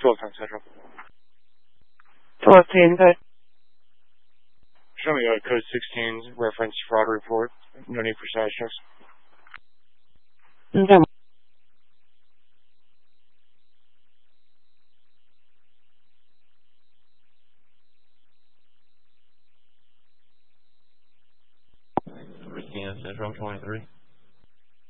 1210 Central. 1210, good. Show me code 16 reference fraud report. No need for status checks. Okay. Central 23.